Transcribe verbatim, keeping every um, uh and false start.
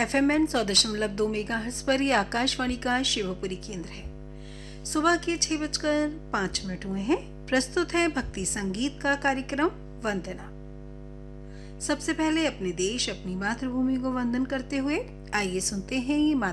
F M N सौ दशमलव दो मेगा हर्ट्ज पर ये आकाशवाणी का शिवपुरी केंद्र है। सुबह के छह बजकर पांच मिनट हुए हैं। प्रस्तुत है भक्ति संगीत का कार्यक्रम वंदना। सबसे पहले अपने देश अपनी मातृभूमि को वंदन करते हुए आइए सुनते हैं ये